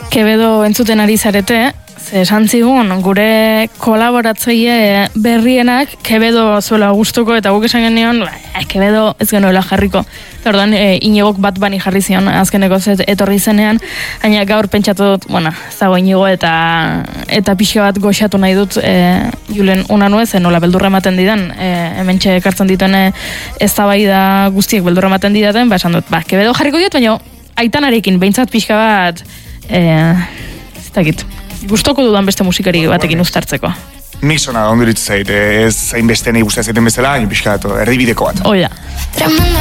Quevedo entzuten ari zarete, ze esan zigun, gure kolaboratzaile berrienak Quevedo zuela gustuko, eta guk esan genion, Quevedo ez genuela jarriko. Eta orduan, Iñigok bat bani jarri zion, azkeneko etorri zenean, baina gaur pentsatu dut, ez dago Iñigo eta pixka bat goxatu nahi dut Julen una nuez, nola beldurra ematen didan, hementxe ekartzen dituen eztabaida guztiek beldurra ematen didaten, esan dut, Quevedo jarriko diot, baina Aitanarekin, behintzat pixka bat, ez dakit, gustoko dudan beste musikari batekin uztartzeko. Mixona, onduritzu zait, ez zain beste nahi guztia zaiten bezala, pixka erdibideko bat. Oida.